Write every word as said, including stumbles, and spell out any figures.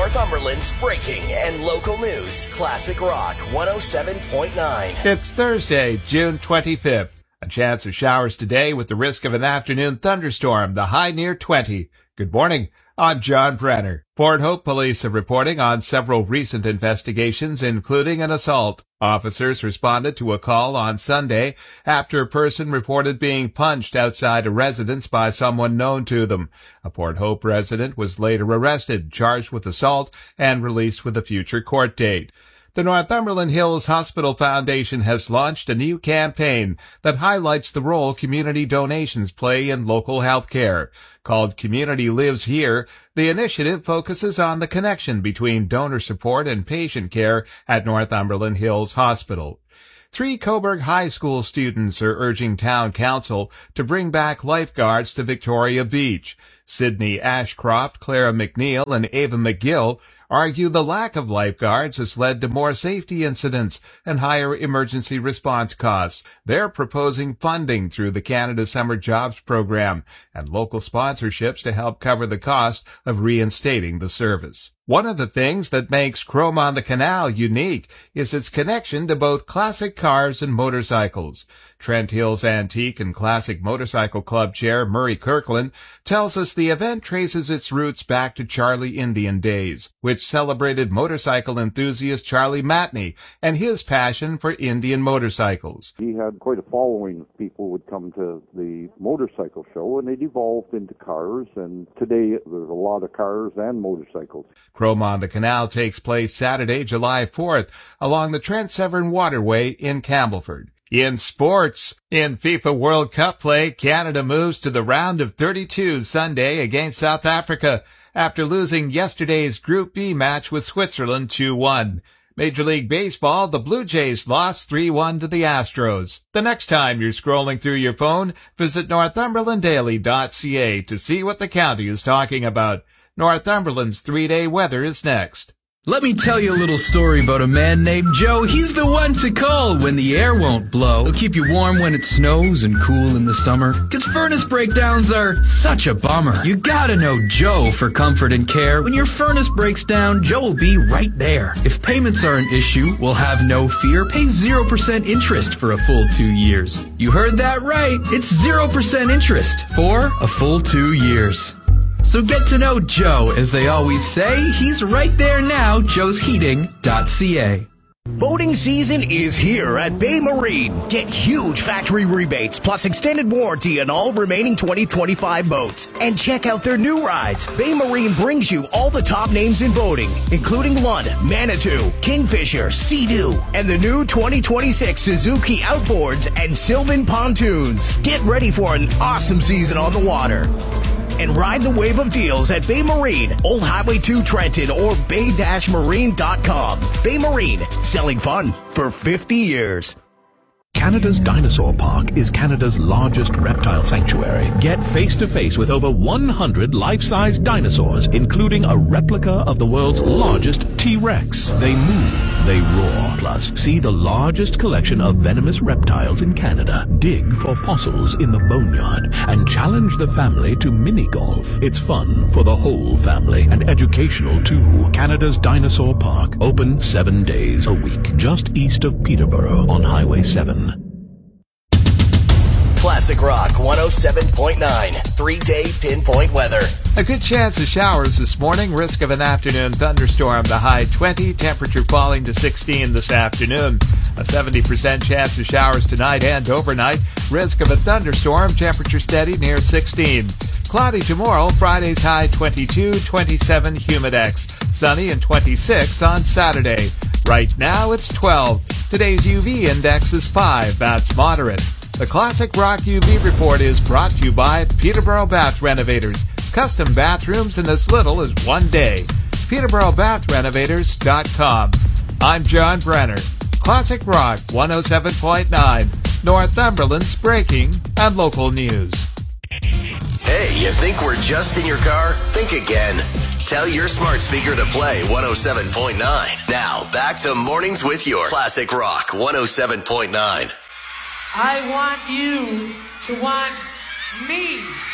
Northumberland's breaking and local news. Classic Rock one oh seven point nine. It's Thursday, June twenty-fifth. A chance of showers today with the risk of an afternoon thunderstorm, the high near twenty. Good morning. I'm John Brenner. Port Hope police are reporting on several recent investigations, including an assault. Officers responded to a call on Sunday after a person reported being punched outside a residence by someone known to them. A Port Hope resident was later arrested, charged with assault, and released with a future court date. The Northumberland Hills Hospital Foundation has launched a new campaign that highlights the role community donations play in local health care. Called Community Lives Here, the initiative focuses on the connection between donor support and patient care at Northumberland Hills Hospital. Three Coburg High School students are urging Town Council to bring back lifeguards to Victoria Beach. Sydney Ashcroft, Clara McNeil, and Ava McGill argue the lack of lifeguards has led to more safety incidents and higher emergency response costs. They're proposing funding through the Canada Summer Jobs Program and local sponsorships to help cover the cost of reinstating the service. One of the things that makes Chrome on the Canal unique is its connection to both classic cars and motorcycles. Trent Hills Antique and Classic Motorcycle Club Chair Murray Kirkland tells us the event traces its roots back to Charlie Indian days, which celebrated motorcycle enthusiast Charlie Matney and his passion for Indian motorcycles. He had quite a following of people who would come to the motorcycle show, and it evolved into cars, and today there's a lot of cars and motorcycles. Chrome on the Canal takes place Saturday, July fourth, along the Trent Severn Waterway in Campbellford. In sports, in FIFA World Cup play, Canada moves to the round of thirty-two Sunday against South Africa after losing yesterday's Group B match with Switzerland two one. Major League Baseball, the Blue Jays lost three one to the Astros. The next time you're scrolling through your phone, visit northumberland daily dot c a to see what the county is talking about. Northumberland's three-day weather is next. Let me tell you a little story about a man named Joe. He's the one to call when the air won't blow. He'll keep you warm when it snows and cool in the summer. 'Cause furnace breakdowns are such a bummer. You gotta know Joe for comfort and care. When your furnace breaks down, Joe will be right there. If payments are an issue, we'll have no fear. Pay zero percent interest for a full two years. You heard that right. It's zero percent interest for a full two years. So get to know Joe, as they always say. He's right there now, joes heating dot c a. Boating season is here at Bay Marine. Get huge factory rebates plus extended warranty on all remaining twenty twenty-five boats. And check out their new rides. Bay Marine brings you all the top names in boating, including Lund, Manitou, Kingfisher, Sea-Doo, and the new twenty twenty-six Suzuki Outboards and Sylvan Pontoons. Get ready for an awesome season on the water. And ride the wave of deals at Bay Marine, Old Highway two Trenton, or bay dash marine dot com. Bay Marine, selling fun for fifty years. Canada's Dinosaur Park is Canada's largest reptile sanctuary. Get face-to-face with over one hundred life-size dinosaurs, including a replica of the world's largest T-Rex. They move, they roar. Plus, see the largest collection of venomous reptiles in Canada. Dig for fossils in the boneyard and challenge the family to mini-golf. It's fun for the whole family and educational too. Canada's Dinosaur Park, open seven days a week, just east of Peterborough on Highway seven. Classic Rock one oh seven point nine. Three-day pinpoint weather. A good chance of showers this morning. Risk of an afternoon thunderstorm. The high twenty. Temperature falling to sixteen this afternoon. A seventy percent chance of showers tonight and overnight. Risk of a thunderstorm. Temperature steady near sixteen. Cloudy tomorrow. Friday's high twenty-two, twenty-seven Humidex. Sunny and twenty-six on Saturday. Right now it's twelve. Today's U V index is five. That's moderate. The Classic Rock U V report is brought to you by Peterborough Bath Renovators. Custom bathrooms in as little as one day. Peterborough Bath Renovators dot com. I'm John Brenner. Classic Rock one oh seven point nine. Northumberland's breaking and local news. Hey, you think we're just in your car? Think again. Tell your smart speaker to play one oh seven point nine. Now, back to Mornings with your Classic Rock one oh seven point nine. I want you to want me.